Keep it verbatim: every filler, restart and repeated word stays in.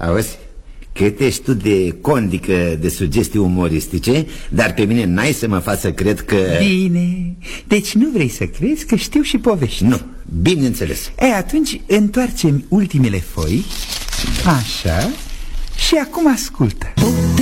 Auzi, că ești tu de condică de sugestii umoristice, dar pe mine n-ai să mă faci să cred că... Bine, deci nu vrei să crezi că știu și povești? Nu, bineînțeles. E, atunci întoarcem ultimele foi. Așa. Și acum ascultă.